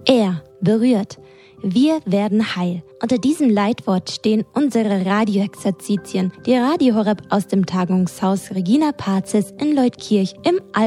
Er berührt. Wir werden heil. Unter diesem Leitwort stehen unsere Radioexerzitien, die Radio Horeb aus dem Tagungshaus Regina Pazis in Leutkirch im